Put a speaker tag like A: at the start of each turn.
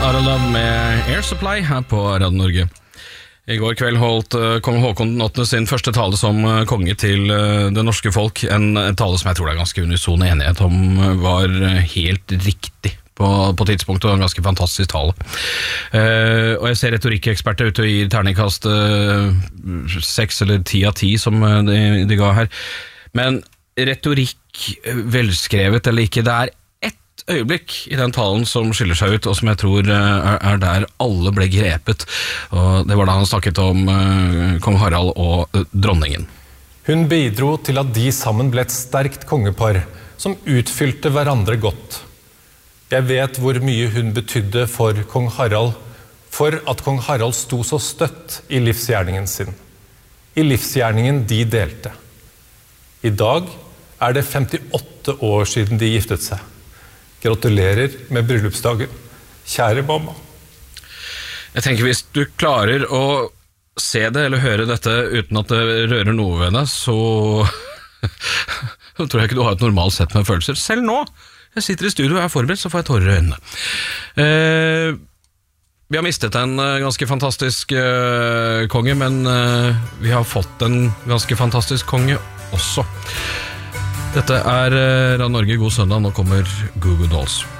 A: Out of Love med Air Supply her på Radio Norge. I går kveld holdt kong Håkon 8. sin første tale som konge til det norske folk. En tale som jeg tror det er ganske unison enighet om var helt riktig på tidspunktet, og en ganske fantastisk tale. Og jeg ser retorikkeksperter ute og gir terningkast 6 eller 10 av 10 som de ga her. Men retorikk, velskrevet eller ikke, det øyeblikk i den talen som skiller seg ut, og som jeg tror er der alle ble grepet, og det var da han snakket om kong Harald og dronningen.
B: Hun bidro til at de sammen ble et sterkt kongepar, som utfylte hverandre godt. Jeg vet hvor mye hun betydde for kong Harald, for at kong Harald sto så støtt i livsgjerningen sin. I livsgjerningen de delte. I dag er det 58 år siden de giftet seg. Gratulerer med bryllupsdagen, kjære mamma.
A: Jeg tenker hvis du klarer å se det eller høre dette uten at det rører noe ved deg, så tror jeg ikke du har et normalt sett med følelser. Selv nå, jeg sitter i studio og er forberedt, så får jeg tårer i øynene. Vi har mistet en ganske fantastisk konge, men vi har fått en ganske fantastisk konge også. Dette er Radio Norge, god søndag, nå kommer Goo Goo Dolls.